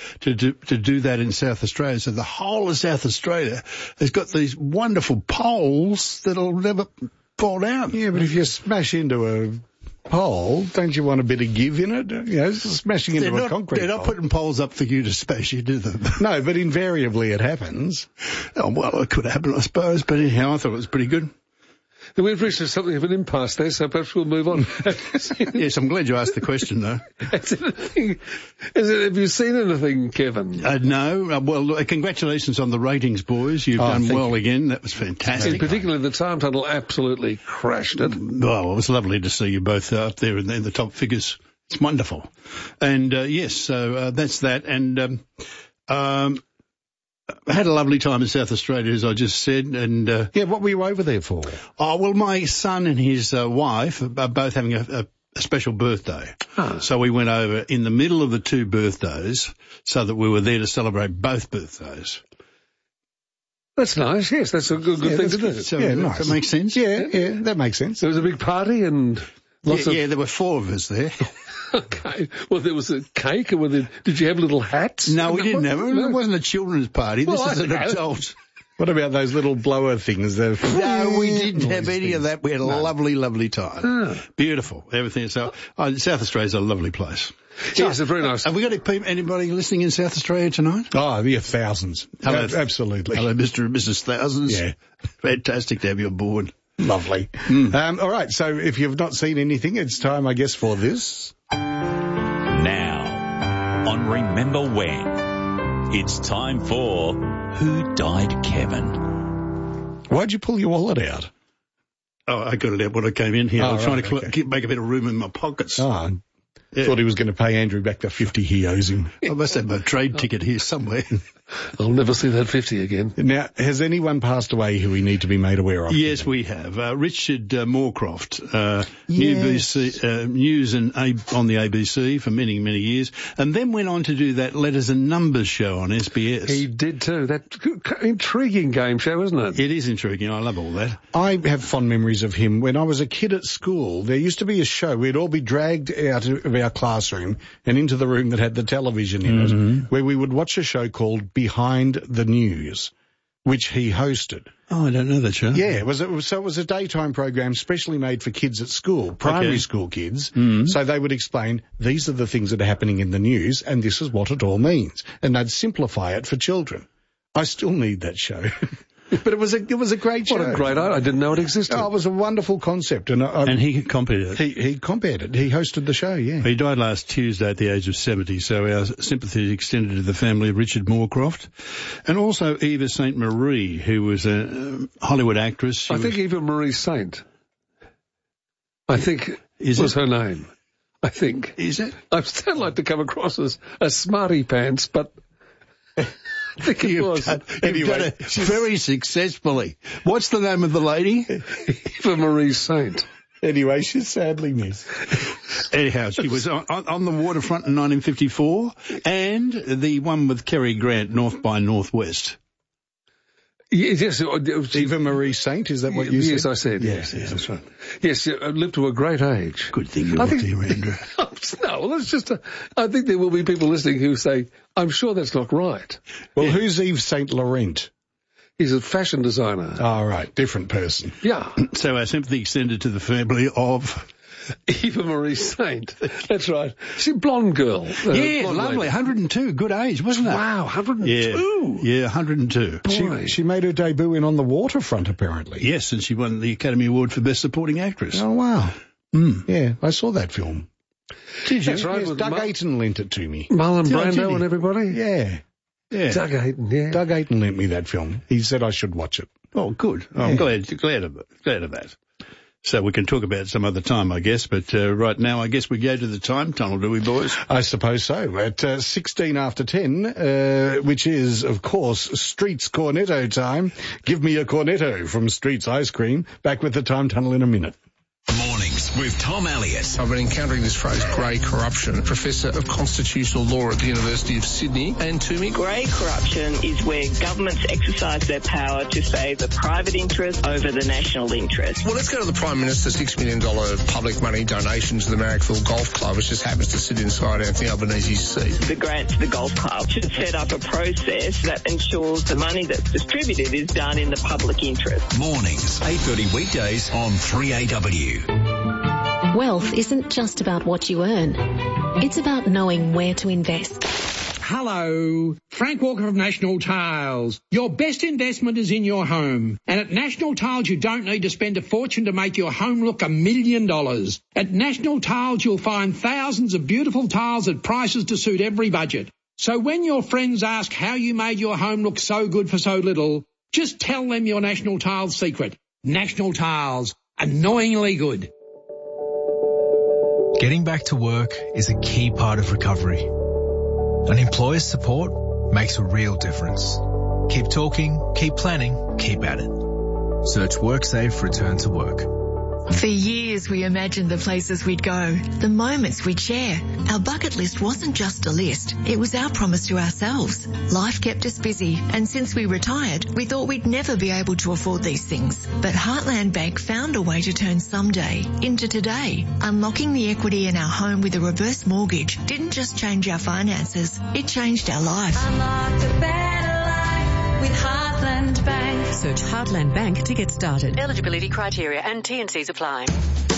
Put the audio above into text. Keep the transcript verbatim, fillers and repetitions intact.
to do, to do that in South Australia. So the whole of South Australia has got these wonderful poles that'll never fall down. Yeah, but if you smash into a pole, don't you want a bit of give in it? You know, smashing into they're a not, concrete They're not pole. putting poles up for you to smash into them. No, but invariably it happens. Oh, well, it could happen, I suppose, but anyhow, I thought it was pretty good. We've reached something of an impasse there, so perhaps we'll move on. Yes, I'm glad you asked the question, though. Has anything, has it, have you seen anything, Kevin? Uh, no. Uh, well, uh, congratulations on the ratings, boys. You've Oh, done thank well you. again. That was fantastic. In particular, the Time Tunnel absolutely crashed it. Well, it was lovely to see you both up there in the, in the top figures. It's wonderful. And, uh, yes, so uh, that's that. And um, um, I had a lovely time in South Australia, as I just said. And uh, Yeah, what were you over there for? oh, well, my son and his uh, wife are both having a, a, a special birthday. Ah. So we went over in the middle of the two birthdays so that we were there to celebrate both birthdays. That's nice, yes, that's a good, good Yeah, thing that's to do. good. So Yeah, does nice. that make sense? Yeah, yeah, that makes sense. There was a big party and lots yeah, of... yeah, there were four of us there. Okay. Well, there was a cake, and there, did you have little hats? No, we didn't have it. No. It wasn't a children's party. This Well, is I an know. adult. What about those little blower things? The No, we didn't noise have any things? of that. We had a lovely, lovely time. Ah. Beautiful. Everything. So, oh, South Australia's a lovely place. Yes, it's very nice. Have we got any peop- anybody listening in South Australia tonight? Oh, yeah, thousands. Hello. A- absolutely. Hello, Mister and Missus Thousands. Yeah. Fantastic to have you aboard. Lovely. Hmm. Um, all right, so if you've not seen anything, it's time, I guess, for this. Now, on Remember When, it's time for Who Died Kevin? Why'd you pull your wallet out? Oh, I got it out when I came in here. I Oh, was trying right, to cl- okay. keep, make a bit of room in my pockets. Oh, Yeah. thought he was going to pay Andrew back the fifty he owes him. I must have my trade ticket here somewhere. I'll never see that fifty again. Now, has anyone passed away who we need to be made aware of? Yes, we have. Uh, Richard uh, Moorcroft, uh, Yes. New B C, uh, news and A- on the A B C for many, many years, and then went on to do that Letters and Numbers show on S B S. He did too. That c- c- intriguing game show, isn't it? It is intriguing. I love all that. I have fond memories of him. When I was a kid at school, there used to be a show. We'd all be dragged out of our classroom and into the room that had the television in Mm-hmm. it, where we would watch a show called Behind the News, which he hosted. Oh, I don't know that show. Yeah, it was, it was, so it was a daytime program specially made for kids at school, primary Okay. school kids. Mm. So they would explain, these are the things that are happening in the news, and this is what it all means. And they'd simplify it for children. I still need that show. But it was a, it was a great show. What a great idea. I didn't know it existed. Oh, it was a wonderful concept. And, I, And he compared it. he, he compared it. He hosted the show, yeah. He died last Tuesday at the age of seventy, so our sympathy extended to the family of Richard Moorcroft. And also Eva Saint Marie, who was a um, Hollywood actress. She I was, think Eva Marie Saint, I think, Is was it? her name. I think. Is it? I still like to come across as a smarty pants, but I think it You've was. done, you've Anyway, done it very successfully. What's the name of the lady? Eva Marie Saint. Anyway, she's sadly missed. Anyhow, she was on, on, on the waterfront in nineteen fifty-four, and the one with Cary Grant, North by Northwest. Yes, yes, Eva Marie Saint, is that what you yes, said? I said. Yes, yes, that's right. Yes, she lived to a great age. Good thing you're I up think- here, Andrew. No, well, that's just a, I think there will be people listening who say, I'm sure that's not right. Well, who's Yves Saint Laurent? He's a fashion designer. Oh, right, different person. Yeah. So our sympathy extended to the family of... Eva Marie Saint. That's right. She's a blonde girl. Uh, Yeah, blonde lovely. lady. one hundred and two. Good age, wasn't it? Wow, one hundred and Yeah, two. yeah, one hundred and two. Boy. She, she made her debut in On the Waterfront, apparently. Yes, and she won the Academy Award for Best Supporting Actress. Oh, wow. Mm. Yeah, I saw that film. Did you? That's right. Yes, with Doug Mar- Ayton lent it to me. Marlon Yeah, did Brando he? and everybody? Yeah. Yeah. Doug Ayton, yeah. Doug Ayton lent me that film. He said I should watch it. Oh, good. Oh, I'm Yeah. glad, glad of it. Glad of that. So we can talk about it some other time, I guess. But uh, right now, I guess we go to the time tunnel, do we, boys? I suppose so. At uh, sixteen after ten, uh, which is, of course, Street's Cornetto time. Give me a Cornetto from Street's Ice Cream. Back with the Time Tunnel in a minute. Mornings Mornings with Tom Elliott. I've been encountering this phrase, grey corruption. Professor of Constitutional Law at the University of Sydney. And to me, grey corruption is where governments exercise their power to favour private interest over the national interest. Well, let's go to the Prime Minister's six million dollars public money donation to the Marrickville Golf Club, which just happens to sit inside Anthony Albanese's seat. The grant to the golf club should set up a process that ensures the money that's distributed is done in the public interest. Mornings, eight thirty weekdays on three A W. Wealth isn't just about what you earn. It's about knowing where to invest. Hello, Frank Walker of National Tiles. Your best investment is in your home. And at National Tiles, you don't need to spend a fortune to make your home look a million dollars. At National Tiles, you'll find thousands of beautiful tiles at prices to suit every budget. So when your friends ask how you made your home look so good for so little, just tell them your National Tiles secret. National Tiles, annoyingly good. Getting back to work is a key part of recovery. An employer's support makes a real difference. Keep talking, keep planning, keep at it. Search WorkSafe Return to Work. For years we imagined the places we'd go, the moments we'd share. Our bucket list wasn't just a list, it was our promise to ourselves. Life kept us busy, and since we retired, we thought we'd never be able to afford these things. But Heartland Bank found a way to turn someday into today. Unlocking the equity in our home with a reverse mortgage didn't just change our finances, it changed our life. Unlock a better life with Heartland Bank. Search Heartland Bank to get started. Eligibility criteria and T and Cs apply.